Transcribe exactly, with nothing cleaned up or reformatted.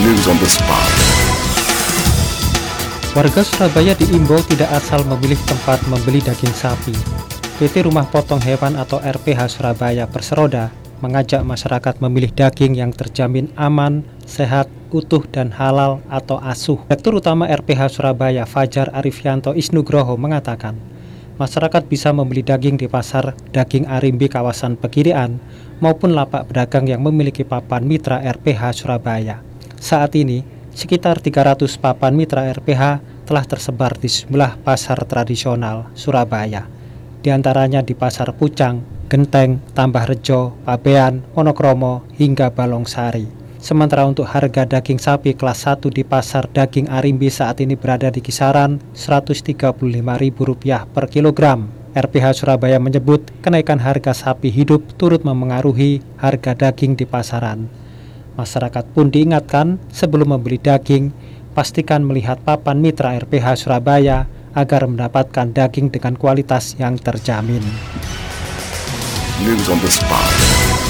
News on the spot. Warga Surabaya diimbau tidak asal memilih tempat membeli daging sapi. P T Rumah Potong Hewan atau R P H Surabaya Perseroda mengajak masyarakat memilih daging yang terjamin aman, sehat, utuh, dan halal atau asuh. Direktur Utama R P H Surabaya Fajar Arifianto Isnugroho mengatakan, masyarakat bisa membeli daging di pasar daging Arimbi kawasan Pegirian maupun lapak pedagang yang memiliki papan mitra R P H Surabaya. Saat ini, sekitar tiga ratus papan mitra R P H telah tersebar di sejumlah pasar tradisional Surabaya, di antaranya di Pasar Pucang, Genteng, Tambah Rejo, Pabean, Wonokromo, hingga Balongsari. Sementara untuk harga daging sapi kelas satu di pasar daging Arimbi saat ini berada di kisaran seratus tiga puluh lima ribu rupiah per kilogram. R P H Surabaya menyebut kenaikan harga sapi hidup turut memengaruhi harga daging di pasaran. Masyarakat pun diingatkan sebelum membeli daging, pastikan melihat papan mitra R P H Surabaya agar mendapatkan daging dengan kualitas yang terjamin. News on the spot.